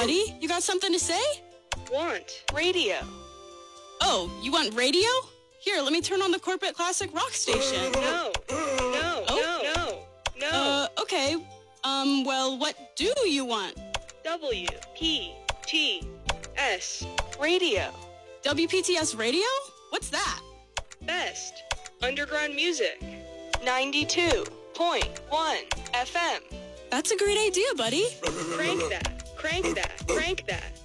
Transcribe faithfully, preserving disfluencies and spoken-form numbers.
buddy? You got something to say? Want radio. Oh, you want radio? Here, let me turn on the Corporate Classic Rock Station. No, no, Oh? no, no. Uh, okay. Um, well, what do you want? W P T S radio. W P T S radio? What's that? Best underground music. ninety-two point one F M. That's a great idea, buddy. Crank that, crank that, crank that.